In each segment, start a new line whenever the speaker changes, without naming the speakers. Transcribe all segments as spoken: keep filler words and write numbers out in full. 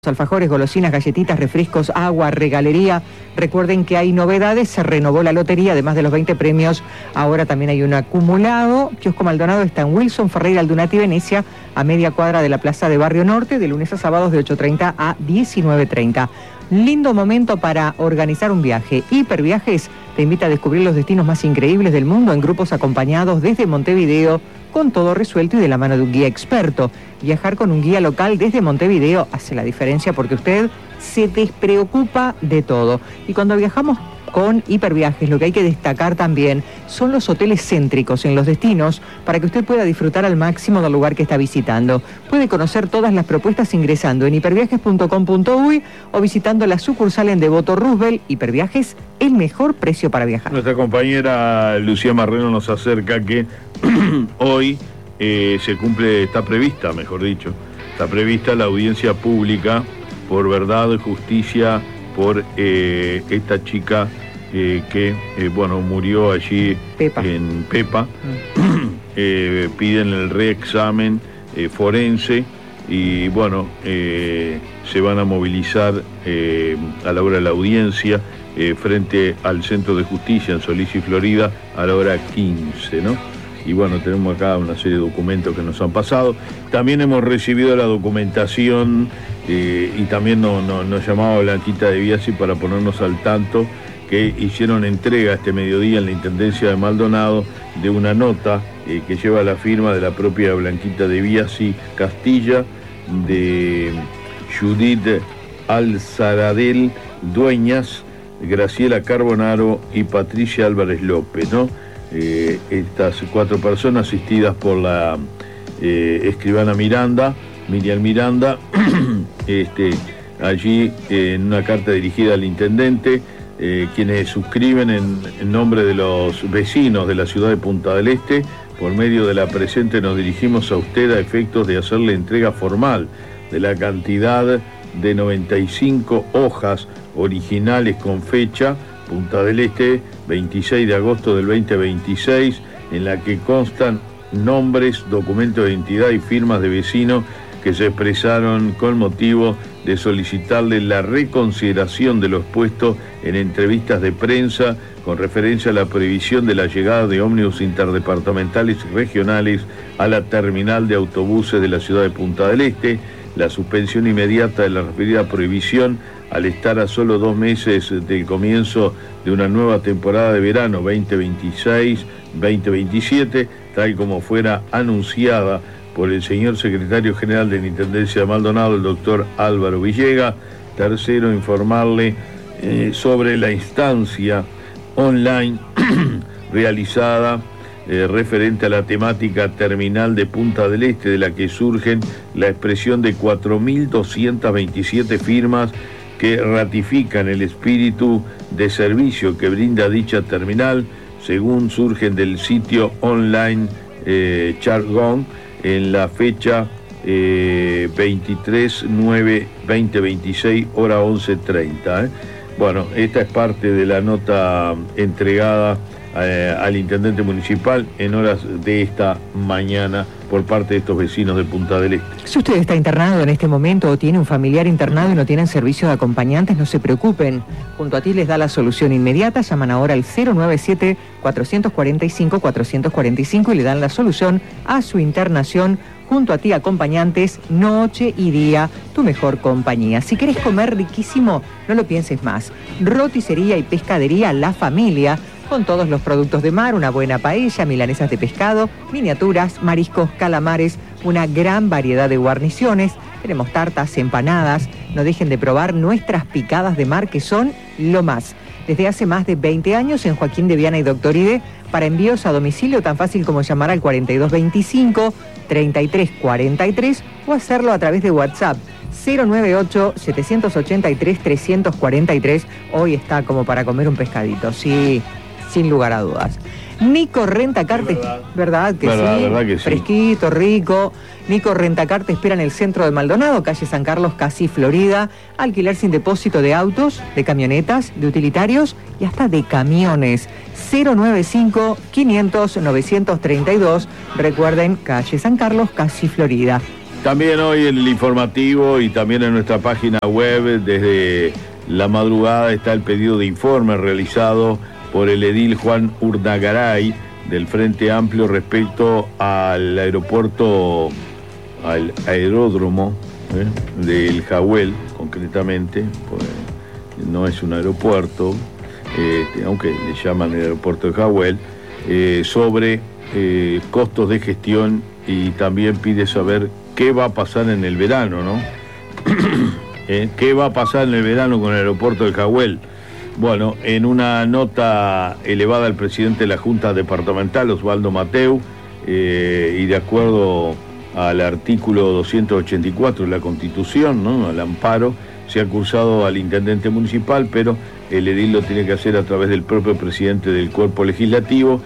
Alfajores, golosinas, galletitas, refrescos, agua, regalería. Recuerden que hay novedades, se renovó la lotería, además de los veinte premios, ahora también hay un acumulado. Kiosco Maldonado está en Wilson Ferreira, Aldunati, Venecia, a media cuadra de la Plaza de Barrio Norte, de lunes a sábados de ocho treinta a diecinueve treinta. Lindo momento para organizar un viaje. Hiperviajes te invita a descubrir los destinos más increíbles del mundo en grupos acompañados desde Montevideo, con todo resuelto y de la mano de un guía experto. Viajar con un guía local desde Montevideo hace la diferencia porque usted se despreocupa de todo. Y cuando viajamos con Hiperviajes, lo que hay que destacar también son los hoteles céntricos en los destinos para que usted pueda disfrutar al máximo del lugar que está visitando. Puede conocer todas las propuestas ingresando en hiperviajes punto com punto uy o visitando la sucursal en Devoto Roosevelt. Hiperviajes, el mejor precio para viajar.
Nuestra compañera Lucía Marrero nos acerca que hoy eh, se cumple, está prevista, mejor dicho, está prevista la audiencia pública por verdad y justicia por eh, esta chica eh, que, eh, bueno, murió allí
Pepa.
en Pepa. Mm. eh, piden el reexamen eh, forense y, bueno, eh, se van a movilizar eh, a la hora de la audiencia eh, frente al Centro de Justicia en Solís y Florida a la hora quince, ¿no? Y bueno, tenemos acá una serie de documentos que nos han pasado. También hemos recibido la documentación eh, y también no, no, nos llamaba Blanquita de Biasi para ponernos al tanto que hicieron entrega este mediodía en la Intendencia de Maldonado de una nota eh, que lleva la firma de la propia Blanquita de Biasi Castilla, de Judith Alzaradel Dueñas, Graciela Carbonaro y Patricia Álvarez López, ¿no? Eh, estas cuatro personas asistidas por la eh, escribana Miranda, Miriam Miranda, este, allí eh, en una carta dirigida al intendente, eh, quienes suscriben en, en nombre de los vecinos de la ciudad de Punta del Este. Por medio de la presente nos dirigimos a usted a efectos de hacerle entrega formal de la cantidad de noventa y cinco hojas originales con fecha Punta del Este, veintiséis de agosto del veinte veintiséis, en la que constan nombres, documentos de identidad y firmas de vecinos que se expresaron con motivo de solicitarle la reconsideración de lo expuesto en entrevistas de prensa con referencia a la previsión de la llegada de ómnibus interdepartamentales y regionales a la terminal de autobuses de la ciudad de Punta del Este, la suspensión inmediata de la referida prohibición al estar a solo dos meses del comienzo de una nueva temporada de verano veinte veintiséis veinte veintisiete, tal como fuera anunciada por el señor secretario general de la Intendencia de Maldonado, el doctor Álvaro Villega. Tercero, informarle eh, sobre la instancia online realizada eh, referente a la temática terminal de Punta del Este, de la que surgen la expresión de cuatro mil doscientas veintisiete firmas que ratifican el espíritu de servicio que brinda dicha terminal, según surgen del sitio online eh, Chargón, en la fecha eh, veintitrés nueve veinte veintiséis, hora once treinta. ¿eh? Bueno, esta es parte de la nota entregada eh, al intendente municipal en horas de esta mañana por parte de estos vecinos de Punta del Este.
Si usted está internado en este momento o tiene un familiar internado y no tienen servicio de acompañantes, no se preocupen. Junto a ti les da la solución inmediata. Llaman ahora al cero nueve siete, cuatro cuatro cinco, cuatro cuatro cinco y le dan la solución a su internación. Junto a ti, acompañantes, noche y día, tu mejor compañía. Si querés comer riquísimo, no lo pienses más. Roticería y pescadería La Familia, con todos los productos de mar, una buena paella, milanesas de pescado, miniaturas, mariscos, calamares, una gran variedad de guarniciones. Tenemos tartas, empanadas. No dejen de probar nuestras picadas de mar, que son lo más. Desde hace más de veinte años en Joaquín de Viana y Doctor Ide, para envíos a domicilio tan fácil como llamar al cuarenta y dos veinticinco, treinta y tres cuarenta y tres o hacerlo a través de WhatsApp cero nueve ocho, siete ocho tres, tres cuatro tres. Hoy está como para comer un pescadito, sí, sin lugar a dudas. Nico Rentacar, ¿verdad? ¿Verdad que
verdad,
sí?
Verdad que sí.
Fresquito, rico. Nico Rentacar te espera en el centro de Maldonado, calle San Carlos, casi Florida. Alquiler sin depósito de autos, de camionetas, de utilitarios y hasta de camiones. cero nueve cinco, quinientos, novecientos treinta y dos. Recuerden, calle San Carlos, casi Florida.
También hoy en el informativo y también en nuestra página web, desde la madrugada, está el pedido de informe realizado por el edil Juan Urdagaray del Frente Amplio respecto al aeropuerto, al aeródromo ¿eh? del Jahuel, concretamente, pues no es un aeropuerto, eh, aunque le llaman el aeropuerto de Jahuel, eh, sobre eh, costos de gestión, y también pide saber qué va a pasar en el verano, ¿no? ¿Eh? ¿Qué va a pasar en el verano con el aeropuerto de Jahuel? Bueno, en una nota elevada al presidente de la Junta Departamental, Osvaldo Mateu, eh, y de acuerdo al artículo doscientos ochenta y cuatro de la Constitución, ¿no?, al amparo, se ha acusado al intendente municipal, pero el edil lo tiene que hacer a través del propio presidente del cuerpo legislativo,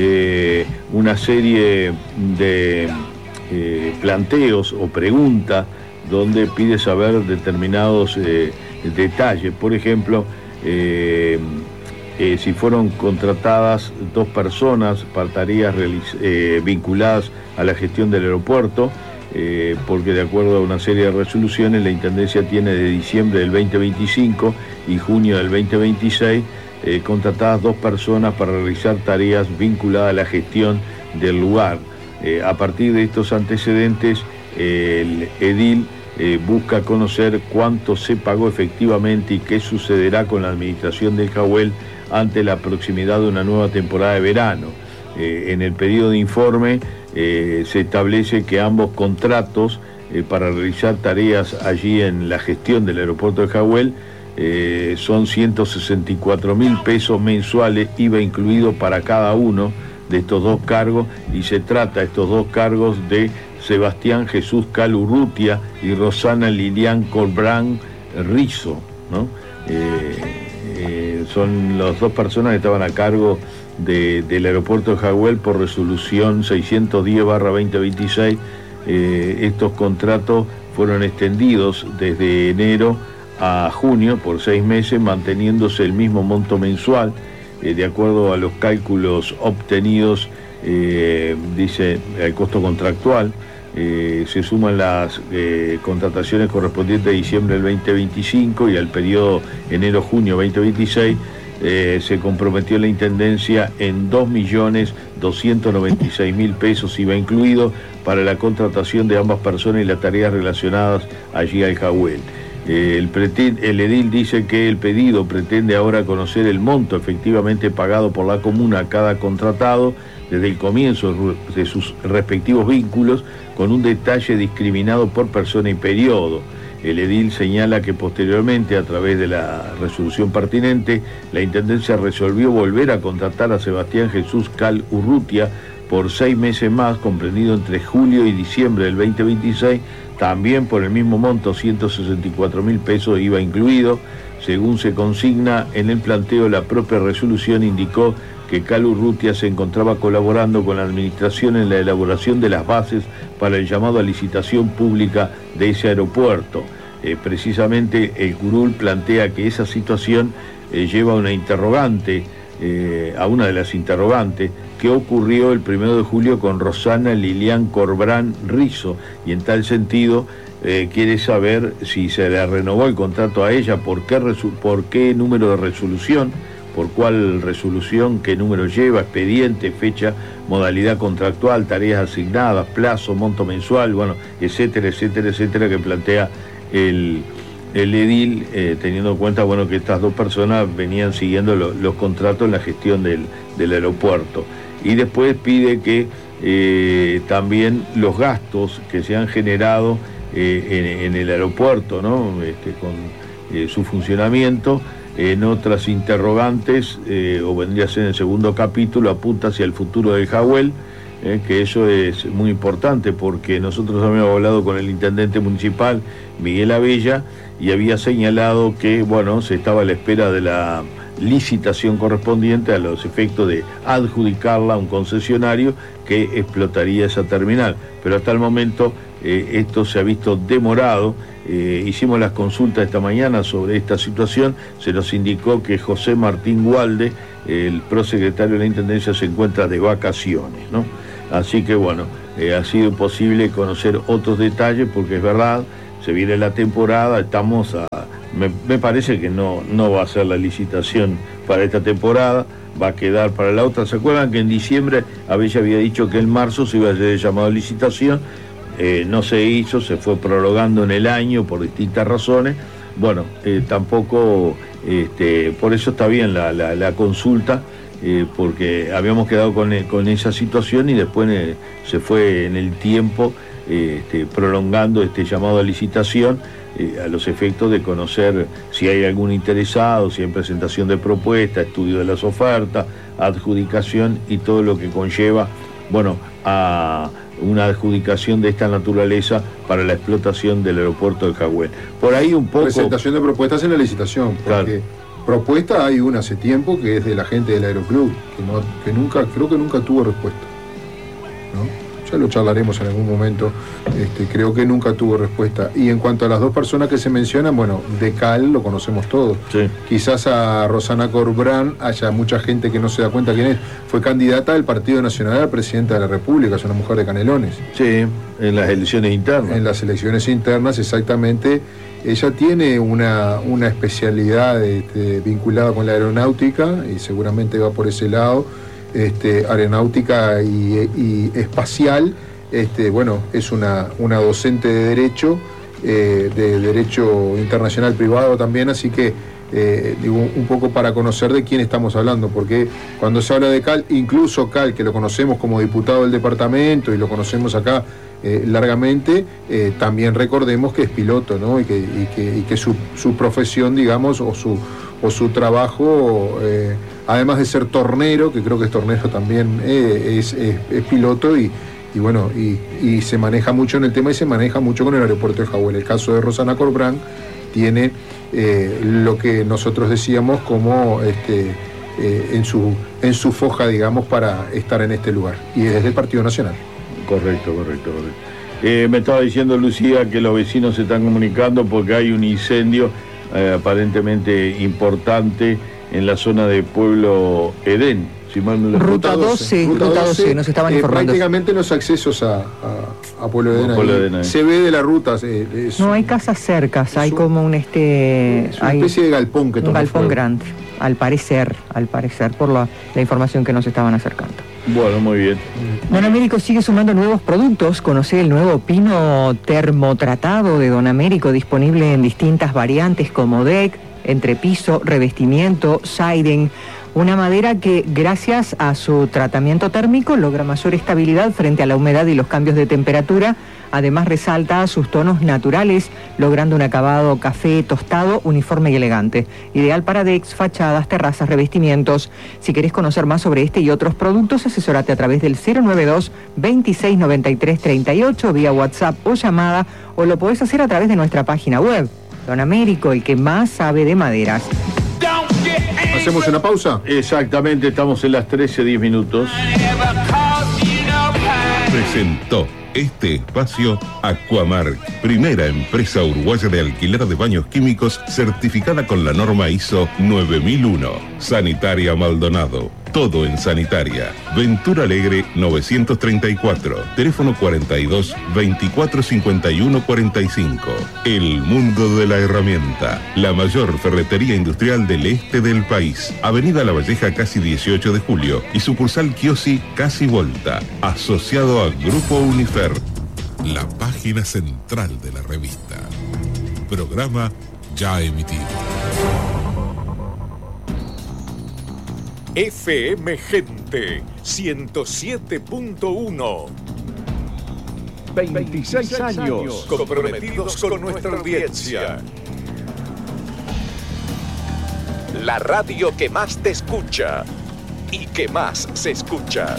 eh, una serie de eh, planteos o preguntas donde pide saber determinados eh, detalles. Por ejemplo, eh, eh, si fueron contratadas dos personas para tareas eh, vinculadas a la gestión del aeropuerto, eh, porque de acuerdo a una serie de resoluciones, la Intendencia tiene de diciembre del veinte veinticinco y junio del veinte veintiséis eh, contratadas dos personas para realizar tareas vinculadas a la gestión del lugar. Eh, a partir de estos antecedentes, eh, el edil Eh, busca conocer cuánto se pagó efectivamente y qué sucederá con la administración del Jahuel ante la proximidad de una nueva temporada de verano. Eh, en el pedido de informe eh, se establece que ambos contratos eh, para realizar tareas allí en la gestión del aeropuerto de Jahuel eh, son ciento sesenta y cuatro mil pesos mensuales, I V A incluido para cada uno de estos dos cargos, y se trata estos dos cargos de Sebastián Jesús Cal Urrutia y Rosana Lilian Colbrán Rizzo, ¿no? Eh, eh, son las dos personas que estaban a cargo de, del aeropuerto de Jahuel por resolución seiscientos diez barra veinte veintiséis. Eh, estos contratos fueron extendidos desde enero a junio por seis meses, manteniéndose el mismo monto mensual. Eh, de acuerdo a los cálculos obtenidos, eh, dice el costo contractual, eh, se suman las eh, contrataciones correspondientes a diciembre del veinte veinticinco y al periodo enero-junio veinte veintiséis, eh, se comprometió la Intendencia en dos millones doscientos noventa y seis mil pesos, I V A incluido, para la contratación de ambas personas y las tareas relacionadas allí al Jahuel. El, el edil dice que el pedido pretende ahora conocer el monto efectivamente pagado por la comuna a cada contratado desde el comienzo de sus respectivos vínculos, con un detalle discriminado por persona y periodo. El edil señala que posteriormente, a través de la resolución pertinente, la Intendencia resolvió volver a contratar a Sebastián Jesús Cal Urrutia por seis meses más, comprendido entre julio y diciembre del veinte veintiséis, también por el mismo monto, ciento sesenta y cuatro mil pesos, I V A incluido. Según se consigna en el planteo, la propia resolución indicó que Cal Urrutia se encontraba colaborando con la administración en la elaboración de las bases para el llamado a licitación pública de ese aeropuerto. Eh, precisamente el curul plantea que esa situación eh, lleva a una interrogante, eh, a una de las interrogantes, que ocurrió el primero de julio con Rosana Lilian Colbrán Rizzo, y en tal sentido eh, quiere saber si se le renovó el contrato a ella, por qué, por qué número de resolución, por cuál resolución, qué número lleva, expediente, fecha, modalidad contractual, tareas asignadas, plazo, monto mensual, bueno, etcétera, etcétera, etcétera, que plantea el, el edil, eh, teniendo en cuenta, bueno, que estas dos personas venían siguiendo lo, los contratos en la gestión del, del aeropuerto. Y después pide que eh, también los gastos que se han generado eh, en, en el aeropuerto, ¿no?, este, con eh, su funcionamiento. En otras interrogantes, eh, o vendría a ser en el segundo capítulo, apunta hacia el futuro del Jahuel, eh, que eso es muy importante, porque nosotros habíamos hablado con el intendente municipal, Miguel Abella, y había señalado que, bueno, se estaba a la espera de la licitación correspondiente a los efectos de adjudicarla a un concesionario que explotaría esa terminal. Pero hasta el momento eh, esto se ha visto demorado. Eh, hicimos las consultas esta mañana sobre esta situación, se nos indicó que José Martín Gualde, el prosecretario de la Intendencia, se encuentra de vacaciones, ¿no? Así que bueno, eh, ha sido posible conocer otros detalles, porque es verdad, se viene la temporada, estamos a... Me, me parece que no, no va a ser la licitación para esta temporada, va a quedar para la otra. ¿Se acuerdan que en diciembre Abella había dicho que en marzo se iba a hacer el llamado a licitación? Eh, no se hizo, se fue prorrogando en el año por distintas razones. Bueno, eh, tampoco, este, por eso está bien la, la, la consulta, eh, porque habíamos quedado con, con esa situación y después eh, se fue en el tiempo eh, este, prolongando este llamado a licitación eh, a los efectos de conocer si hay algún interesado, si hay presentación de propuesta, estudio de las ofertas, adjudicación y todo lo que conlleva, bueno, a una adjudicación de esta naturaleza para la explotación del aeropuerto de Cahuel. Por ahí un poco...
Presentación de propuestas en la licitación, porque claro, propuesta hay una hace tiempo que es de la gente del Aeroclub, que, no, que nunca, creo que nunca tuvo respuesta, ¿no? Ya lo charlaremos en algún momento, este, creo que nunca tuvo respuesta. Y en cuanto a las dos personas que se mencionan, bueno, de Cal lo conocemos todos. Sí. Quizás a Rosana Corbrán haya mucha gente que no se da cuenta quién es. Fue candidata del Partido Nacional a presidenta de la República, es una mujer de Canelones.
Sí, en las elecciones internas.
En las elecciones internas, exactamente. Ella tiene una, una especialidad este, vinculada con la aeronáutica y seguramente va por ese lado. Este, aeronáutica y, y espacial, este, bueno, es una, una docente de Derecho, eh, de Derecho Internacional Privado también, así que eh, digo, un poco para conocer de quién estamos hablando, porque cuando se habla de Cal, incluso Cal, que lo conocemos como diputado del departamento y lo conocemos acá eh, largamente, eh, también recordemos que es piloto, ¿no? Y que, y que, y que su, su profesión, digamos, o su, o su trabajo... Eh, además de ser tornero, que creo que es tornero también, eh, es, es, es piloto y, y bueno, y, y se maneja mucho en el tema y se maneja mucho con el aeropuerto de Cahuel. El caso de Rosana Corbrán tiene eh, lo que nosotros decíamos como este, eh, en, su, en su foja, digamos, para estar en este lugar. Y es desde el Partido Nacional.
Correcto, correcto, correcto. Eh, me estaba diciendo Lucía que los vecinos se están comunicando porque hay un incendio eh, aparentemente importante en la zona de Pueblo Edén, si mal no lo
Ruta doce, Ruta doce, Ruta doce, nos estaban
eh,
informando.
Prácticamente los accesos a, a, a Pueblo Edén,
Pueblo Edén
se ve de la ruta. Eh,
no, hay casas cercas, hay un, como un este...
Es una
hay
especie de galpón que
Un
tomó
galpón
fuego.
grande, al parecer, al parecer, por la, la información que nos estaban acercando.
Bueno, muy bien.
Don Américo sigue sumando nuevos productos. Conoce el nuevo pino termotratado de Don Américo, disponible en distintas variantes como deck, entrepiso, revestimiento, siding. Una madera que, gracias a su tratamiento térmico, logra mayor estabilidad frente a la humedad y los cambios de temperatura. Además, resalta sus tonos naturales, logrando un acabado café tostado, uniforme y elegante. Ideal para decks, fachadas, terrazas, revestimientos. Si querés conocer más sobre este y otros productos, asesórate a través del cero nueve dos, veintiséis noventa y tres treinta y ocho, vía WhatsApp o llamada, o lo podés hacer a través de nuestra página web. Don Américo, el que más sabe de maderas.
¿Hacemos una pausa?
Exactamente, estamos en las trece, diez minutos.
Presentó este espacio Aquamark, primera empresa uruguaya de alquiler de baños químicos certificada con la norma I S O nueve mil uno. Sanitaria Maldonado, todo en sanitaria. Ventura Alegre novecientos treinta y cuatro, teléfono cuarenta y dos, veinticuatro cincuenta y uno cuarenta y cinco. El mundo de la herramienta, la mayor ferretería industrial del este del país. Avenida La Valleja, casi dieciocho de julio, y sucursal Kiosi, casi Volta, asociado a Grupo Unifer. La página central de la revista. Programa ya emitido.
F M Gente ciento siete punto uno. veintiséis años comprometidos con nuestra audiencia. La radio que más te escucha y que más se escucha.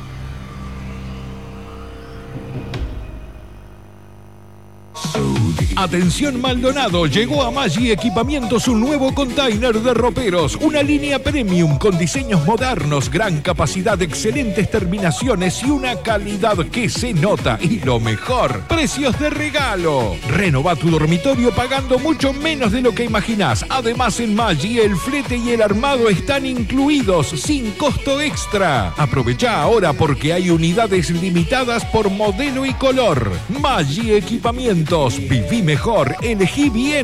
So
Atención Maldonado, llegó a Maggi Equipamientos un nuevo container de roperos, una línea premium con diseños modernos, gran capacidad, excelentes terminaciones y una calidad que se nota. Y lo mejor, precios de regalo. Renova tu dormitorio pagando mucho menos de lo que imaginás. Además en Maggi el flete y el armado están incluidos sin costo extra. Aprovecha ahora porque hay unidades limitadas por modelo y color. Maggi Equipamientos, viví mejor, elegí bien.